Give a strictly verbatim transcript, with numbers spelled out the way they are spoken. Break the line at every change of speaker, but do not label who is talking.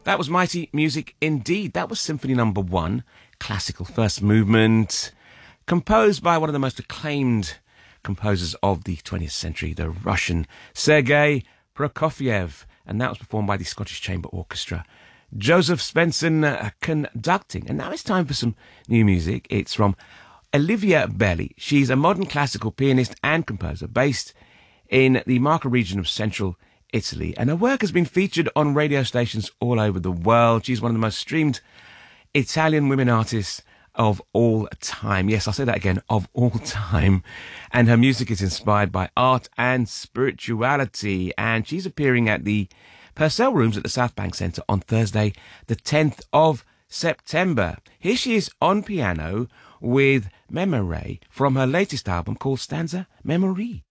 That was mighty music indeed. That was Symphony Number One, classical first movement, composed by one of the most acclaimed composers of the twentieth century, the Russian Sergei Prokofiev, and that was performed by the Scottish Chamber Orchestra. Joseph Svensson uh, conducting. And now it's time for some new music. It's from Olivia Belli. She's a modern classical pianist and composer based in the Marca region of central Italy, and her work has been featured on radio stations all over the world. She's one of the most streamed Italian women artists of all time. Yes, I'll say that again, of all time. And her music is inspired by art and spirituality, and she's appearing at the Purcell Rooms at the South Bank Centre on Thursday, the tenth of September. Here she is on piano with Memore from her latest album called Stanza Memory.